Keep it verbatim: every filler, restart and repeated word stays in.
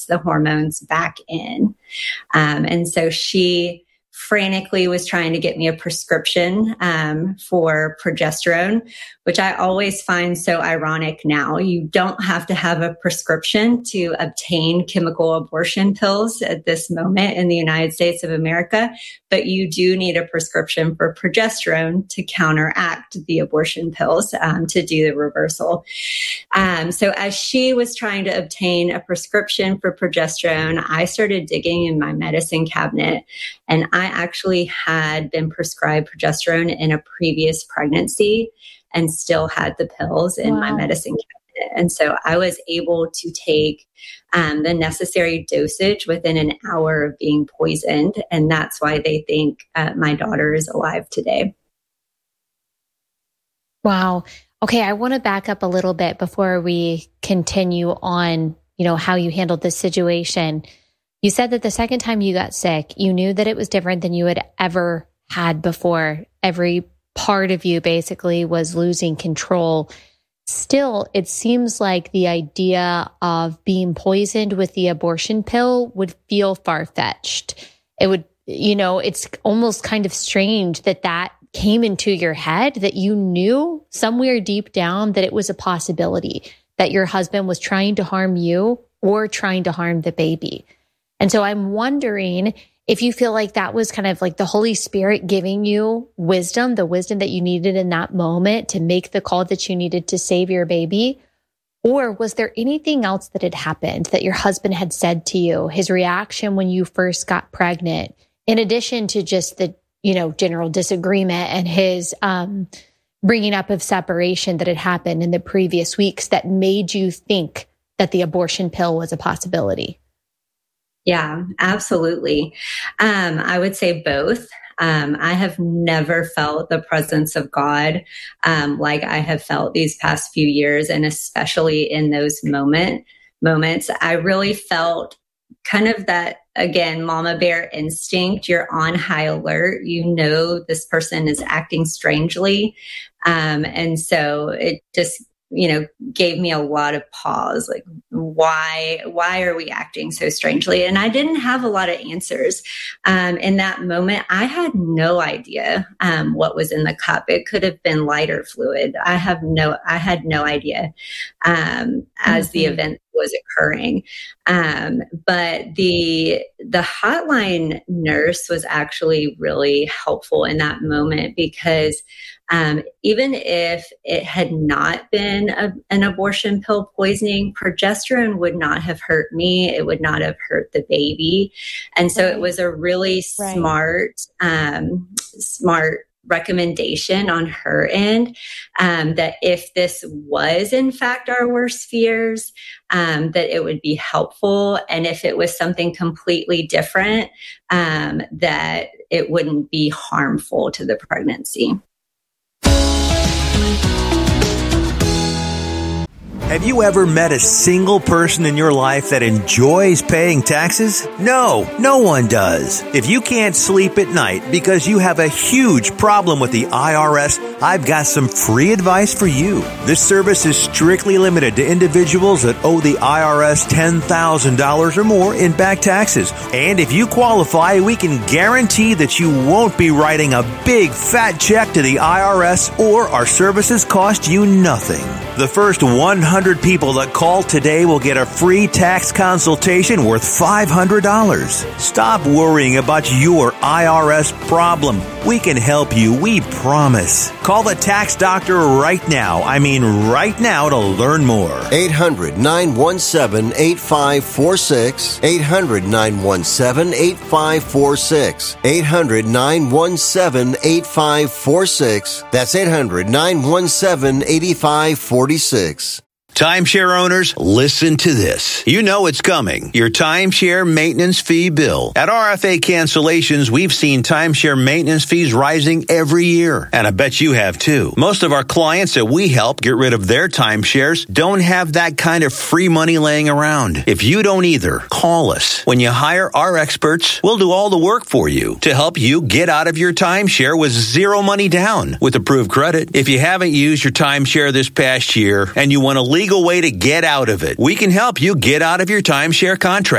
the hormones back in. Um, and so she frantically was trying to get me a prescription um, for progesterone, which I always find so ironic now. You don't have to have a prescription to obtain chemical abortion pills at this moment in the United States of America, but you do need a prescription for progesterone to counteract the abortion pills um, to do the reversal. Um, so as she was trying to obtain a prescription for progesterone, I started digging in my medicine cabinet, and I actually had been prescribed progesterone in a previous pregnancy and still had the pills in wow. my medicine cabinet. And so I was able to take um, the necessary dosage within an hour of being poisoned. And that's why they think uh, my daughter is alive today. Wow. Okay. I want to back up a little bit before we continue on, you know, how you handled this situation. You said that the second time you got sick, you knew that it was different than you had ever had before. Every part of you basically was losing control. Still, it seems like the idea of being poisoned with the abortion pill would feel far-fetched. It would, you know, it's almost kind of strange that that came into your head, that you knew somewhere deep down that it was a possibility that your husband was trying to harm you or trying to harm the baby. And so I'm wondering if you feel like that was kind of like the Holy Spirit giving you wisdom, the wisdom that you needed in that moment to make the call that you needed to save your baby, or was there anything else that had happened that your husband had said to you, his reaction when you first got pregnant, in addition to just the, you know, general disagreement and his um, bringing up of separation that had happened in the previous weeks that made you think that the abortion pill was a possibility? Yeah, absolutely. Um, I would say both. Um, I have never felt the presence of God um, like I have felt these past few years, and especially in those moment moments, I really felt kind of that, again, mama bear instinct. You're on high alert. You know this person is acting strangely, um, and so it just you know, gave me a lot of pause. Like, why, why are we acting so strangely? And I didn't have a lot of answers. Um, in that moment, I had no idea um, what was in the cup. It could have been lighter fluid. I have no, I had no idea um, as mm-hmm. the event was occurring. Um, but the, the hotline nurse was actually really helpful in that moment because Um, even if it had not been a, an abortion pill poisoning, progesterone would not have hurt me. It would not have hurt the baby. And so right. it was a really right. smart, um, smart recommendation on her end, um, that if this was in fact our worst fears, um, that it would be helpful. And if it was something completely different, um, that it wouldn't be harmful to the pregnancy. Have you ever met a single person in your life that enjoys paying taxes? No, no one does. If you can't sleep at night because you have a huge problem with the I R S, I've got some free advice for you. This service is strictly limited to individuals that owe the I R S ten thousand dollars or more in back taxes. And if you qualify, we can guarantee that you won't be writing a big fat check to the I R S, or our services cost you nothing. The first one hundred people that call today will get a free tax consultation worth five hundred dollars. Stop worrying about your I R S problem. We can help you, we promise. Call the tax doctor right now. I mean right now to learn more. eight hundred, nine one seven, eight five four six. eight hundred, nine one seven, eight five four six. eight hundred, nine one seven, eight five four six. That's eight hundred, nine one seven, eight five four six. Timeshare owners, listen to this. You know it's coming. Your timeshare maintenance fee bill. At R F A Cancellations, we've seen timeshare maintenance fees rising every year. And I bet you have too. Most of our clients that we help get rid of their timeshares don't have that kind of free money laying around. If you don't either, call us. When you hire our experts, we'll do all the work for you to help you get out of your timeshare with zero money down with approved credit. If you haven't used your timeshare this past year and you want to leave legal way to get out of it. We can help you get out of your timeshare contract.